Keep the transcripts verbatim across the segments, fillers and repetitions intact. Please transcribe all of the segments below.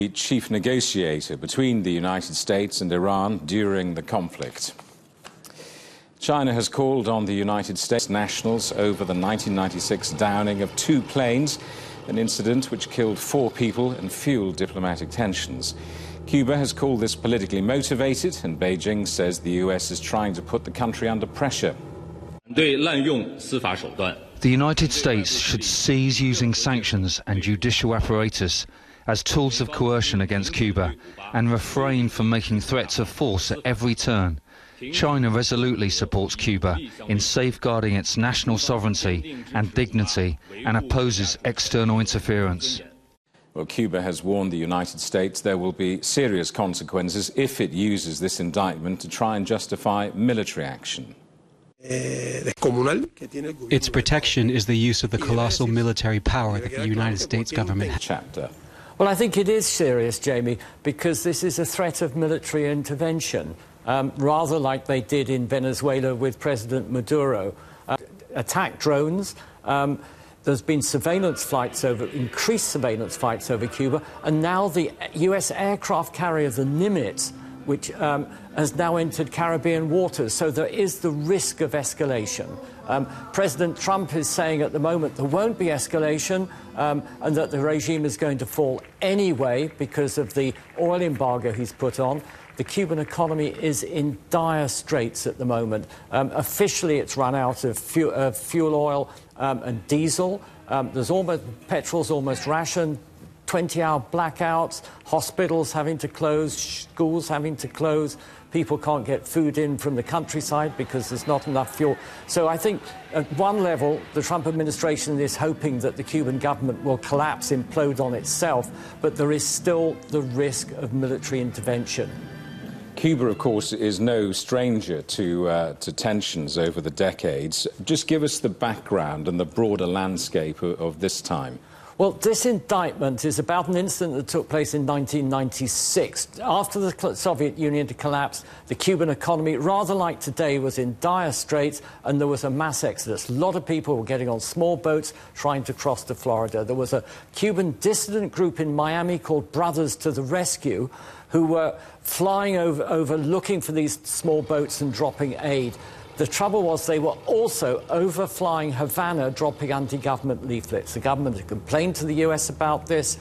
The chief negotiator between the United States and Iran during the conflict. China has called on the United States nationals over the nineteen ninety-six downing of two planes, an incident which killed four people and fueled diplomatic tensions. Cuba has called this politically motivated, and Beijing says the U S is trying to put the country under pressure. The United States should cease using sanctions and judicial apparatus as tools of coercion against Cuba and refrain from making threats of force at every turn. China resolutely supports Cuba in safeguarding its national sovereignty and dignity and opposes external interference. Well, Cuba has warned the United States there will be serious consequences if it uses this indictment to try and justify military action. Its protection is the use of the colossal military power that the United States government has. Chapter. Well, I think it is serious, Jamie, because this is a threat of military intervention, um, rather like they did in Venezuela with President Maduro. Uh, attack drones. Um, There's been surveillance flights over, increased surveillance flights over Cuba, and now the U S aircraft carrier, the Nimitz, which um, has now entered Caribbean waters. So there is the risk of escalation. Um, President Trump is saying at the moment there won't be escalation um, and that the regime is going to fall anyway because of the oil embargo he's put on. The Cuban economy is in dire straits at the moment. Um, officially, it's run out of, fu of fuel oil um, and diesel. Um, there's almost, petrol's almost rationed. twenty-hour blackouts, hospitals having to close, schools having to close. People can't get food in from the countryside because there's not enough fuel. So I think at one level, the Trump administration is hoping that the Cuban government will collapse, implode on itself, but there is still the risk of military intervention. Cuba, of course, is no stranger to, uh, to tensions over the decades. Just give us the background and the broader landscape of, of this time. Well, this indictment is about an incident that took place in nineteen ninety-six. After the Soviet Union had collapsed, the Cuban economy, rather like today, was in dire straits, and there was a mass exodus. A lot of people were getting on small boats trying to cross to Florida. There was a Cuban dissident group in Miami called Brothers to the Rescue, who were flying over, over looking for these small boats and dropping aid. The trouble was they were also overflying Havana, dropping anti-government leaflets. The government had complained to the U S about this.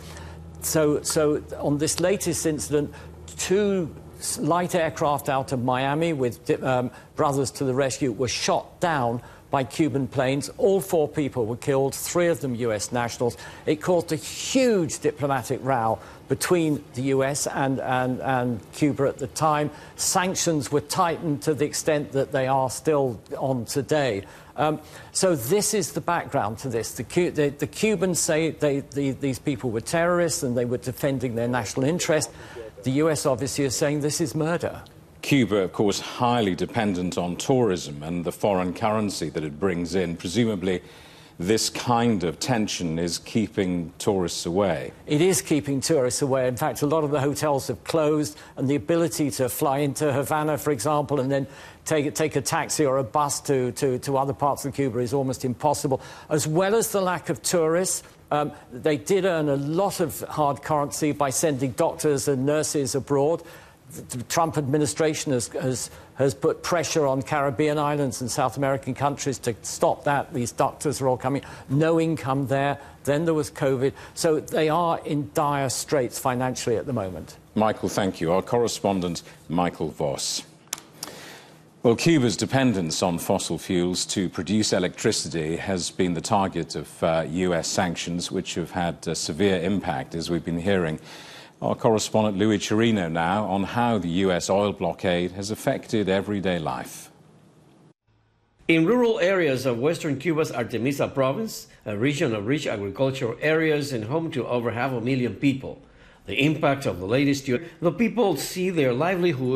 So, so on this latest incident, two light aircraft out of Miami with um, Brothers to the Rescue were shot down by Cuban planes. All four people were killed, three of them U S nationals. It caused a huge diplomatic row between the U S and, and, and Cuba at the time. Sanctions were tightened to the extent that they are still on today. Um, so this is the background to this. The, the, the Cubans say they, the, these people were terrorists and they were defending their national interest. The U S obviously is saying this is murder. Cuba, of course, highly dependent on tourism and the foreign currency that it brings in. Presumably, this kind of tension is keeping tourists away. It is keeping tourists away. In fact, a lot of the hotels have closed, and the ability to fly into Havana, for example, and then take, take a taxi or a bus to, to, to other parts of Cuba is almost impossible. As well as the lack of tourists, um, they did earn a lot of hard currency by sending doctors and nurses abroad. The Trump administration has, has, has put pressure on Caribbean islands and South American countries to stop that. These doctors are all coming. No income there. Then there was COVID. So they are in dire straits financially at the moment. Michael, thank you. Our correspondent, Michael Voss. Well, Cuba's dependence on fossil fuels to produce electricity has been the target of uh, U S sanctions, which have had a severe impact, as we've been hearing. Our correspondent Louis Chirino now on how the U S oil blockade has affected everyday life. In rural areas of western Cuba's Artemisa province, a region of rich agricultural areas and home to over half a million people, the impact of the latest year, the people see their livelihood